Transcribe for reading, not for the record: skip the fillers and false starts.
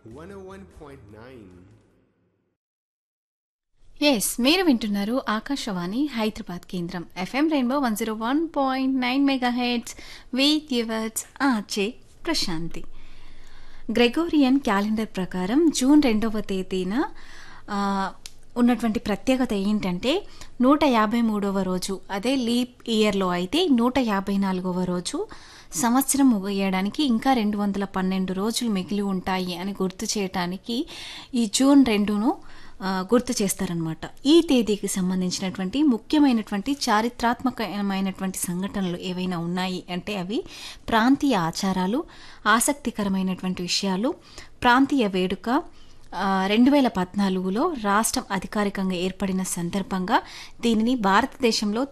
101.9. Yes మీరు వింటున్నారు ఆకాశవాణి హైదరాబాద్ కేంద్రం FM rainbow 101.9 mega heads with yours RJ Prashanti. Gregorian calendar ప్రకారం జూన్ 2వ తేదీన ఆ, ఉన్నటువంటి ప్రత్యేకత ఏంటంటే 153వ రోజు, అదే లీప్ ఇయర్లో అయితే 154వ రోజు. సంవత్సరం ముగియడానికి ఇంకా 212 రోజులు మిగిలి ఉంటాయి అని గుర్తు చేయడానికి ఈ జూన్ 2ను గుర్తు చేస్తారనమాట. ఈ తేదీకి సంబంధించినటువంటి ముఖ్యమైనటువంటి చారిత్రాత్మకమైనటువంటి సంఘటనలు ఏవైనా ఉన్నాయి అంటే అవి ప్రాంతీయ ఆచారాలు, ఆసక్తికరమైనటువంటి విషయాలు, ప్రాంతీయ వేడుక. 2014లో రాష్ట్రం అధికారికంగా ఏర్పడిన సందర్భంగా దీనిని భారతదేశంలో